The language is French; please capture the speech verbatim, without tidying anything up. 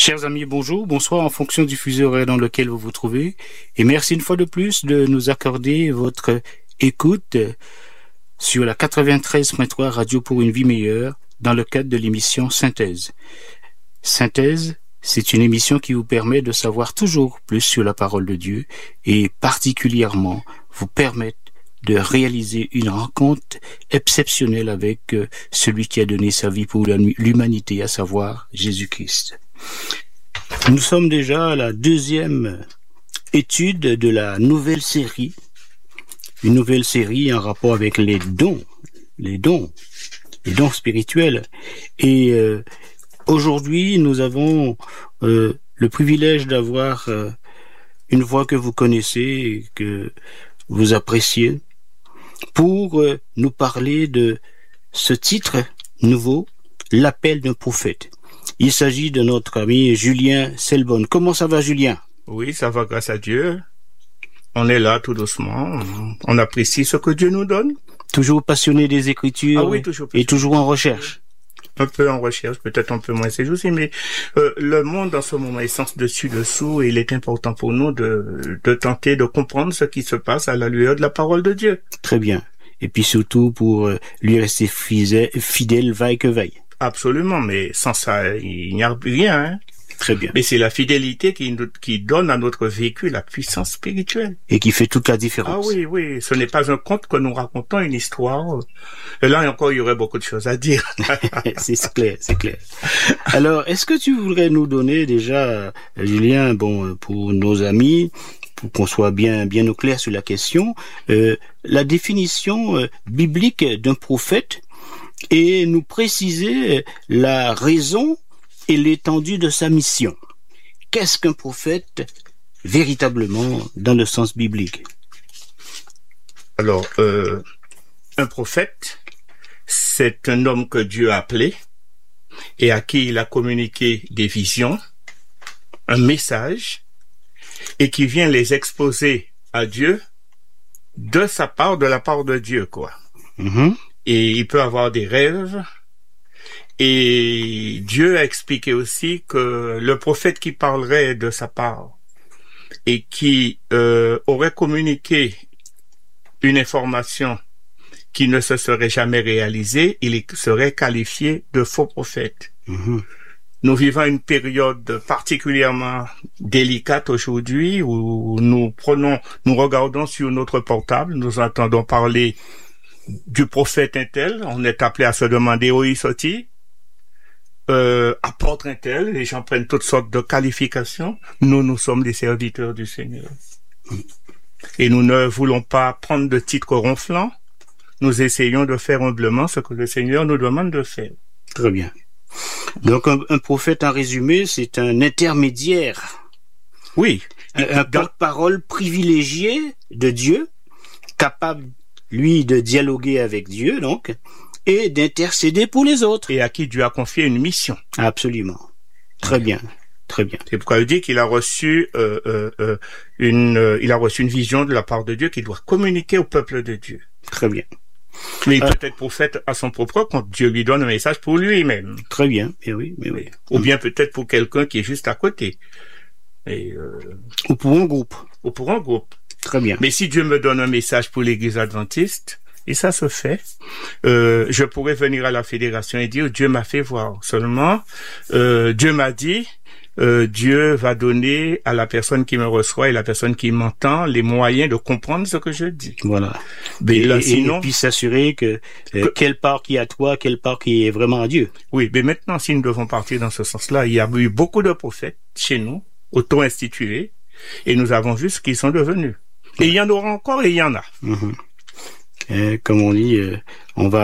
Chers amis, bonjour, bonsoir en fonction du fuseau horaire dans lequel vous vous trouvez. Et merci une fois de plus de nous accorder votre écoute sur la quatre-vingt-treize point trois Radio pour une vie meilleure dans le cadre de l'émission Synthèse. Synthèse, c'est une émission qui vous permet de savoir toujours plus sur la parole de Dieu et particulièrement vous permettre de réaliser une rencontre exceptionnelle avec celui qui a donné sa vie pour l'humanité, à savoir Jésus-Christ. Nous sommes déjà à la deuxième étude de la nouvelle série, une nouvelle série en rapport avec les dons, les dons, les dons spirituels. Et euh, aujourd'hui, nous avons euh, le privilège d'avoir euh, une voix que vous connaissez et que vous appréciez, pour euh, nous parler de ce titre nouveau, l'appel d'un prophète. Il s'agit de notre ami Julien Selbonne. Comment ça va, Julien? Oui, ça va, grâce à Dieu. On est là tout doucement. On apprécie ce que Dieu nous donne. Toujours passionné des Écritures. Ah oui, toujours passionné. Et toujours en recherche. Un peu en recherche, peut-être un peu moins ces jours-ci, mais euh, le monde en ce moment est sens dessus dessous et il est important pour nous de, de tenter de comprendre ce qui se passe à la lueur de la parole de Dieu. Très bien. Et puis surtout pour euh, lui rester fidèle, fidèle vaille que vaille. Absolument, mais sans ça, il n'y a rien. Hein. Très bien. Mais c'est la fidélité qui, qui donne à notre vécu la puissance spirituelle. Et qui fait toute la différence. Ah oui, oui. Ce n'est pas un conte que nous racontons, une histoire. Et là encore, il y aurait beaucoup de choses à dire. c'est clair, c'est clair. Alors, est-ce que tu voudrais nous donner déjà, Julien, bon, pour nos amis, pour qu'on soit bien, bien au clair sur la question, euh, la définition euh, biblique d'un prophète et nous préciser la raison et l'étendue de sa mission. Qu'est-ce qu'un prophète véritablement dans le sens biblique? Alors, euh, un prophète, c'est un homme que Dieu a appelé et à qui il a communiqué des visions, un message, et qui vient les exposer à Dieu de sa part, de la part de Dieu, quoi. Mm-hmm. Et il peut avoir des rêves. Et Dieu a expliqué aussi que le prophète qui parlerait de sa part et qui euh, aurait communiqué une information qui ne se serait jamais réalisée, il serait qualifié de faux prophète. Mm-hmm. Nous vivons une période particulièrement délicate aujourd'hui où nous prenons, nous regardons sur notre portable, nous entendons parler du prophète intel, on est appelé à se demander où il sortit. Euh, apôtre intel, les gens prennent toutes sortes de qualifications. Nous, nous sommes des serviteurs du Seigneur. Et nous ne voulons pas prendre de titres ronflants. Nous essayons de faire humblement ce que le Seigneur nous demande de faire. Très bien. Donc, un, un prophète, en résumé, c'est un intermédiaire. Oui. Un, un porte-parole privilégié de Dieu, capable, lui, de dialoguer avec Dieu, donc, et d'intercéder pour les autres. Et à qui Dieu a confié une mission. Absolument. Très bien. Très bien. C'est pourquoi il dit qu'il a reçu euh, euh, euh, une, euh, il a reçu une vision de la part de Dieu qu'il doit communiquer au peuple de Dieu. Très bien. Mais il euh, peut être prophète à son propre compte. Dieu lui donne un message pour lui-même. Très bien. Mais oui, mais oui. Ou bien peut-être pour quelqu'un qui est juste à côté. Et, euh, ou pour un groupe. Ou pour un groupe. Très bien. Mais si Dieu me donne un message pour l'Église adventiste, et ça se fait, euh, je pourrais venir à la fédération et dire Dieu m'a fait voir. Seulement, euh, Dieu m'a dit, euh, Dieu va donner à la personne qui me reçoit et la personne qui m'entend les moyens de comprendre ce que je dis. Voilà. Mais et, là, et, sinon, et puis s'assurer que, euh, que quelle part qui est à toi, quelle part qui est vraiment à Dieu. Oui, mais maintenant, si nous devons partir dans ce sens-là, il y a eu beaucoup de prophètes chez nous, auto-institués, et nous avons vu ce qu'ils sont devenus. Et il y en aura encore et il y en a. Mmh. Et comme on dit, euh, on va